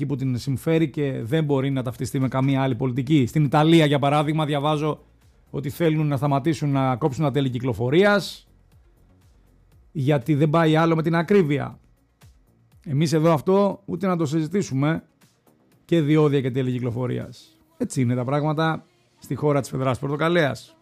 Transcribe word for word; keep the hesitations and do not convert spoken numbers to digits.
εκεί που την συμφέρει και δεν μπορεί να ταυτιστεί με καμία άλλη πολιτική. Στην Ιταλία, για παράδειγμα, διαβάζω ότι θέλουν να σταματήσουν να κόψουν τα τέλη κυκλοφορίας, γιατί δεν πάει άλλο με την ακρίβεια. Εμείς εδώ αυτό ούτε να το συζητήσουμε, και διόδια και τέλη κυκλοφορίας. Έτσι είναι τα πράγματα στη χώρα της Φεδράς Πορτοκαλέας.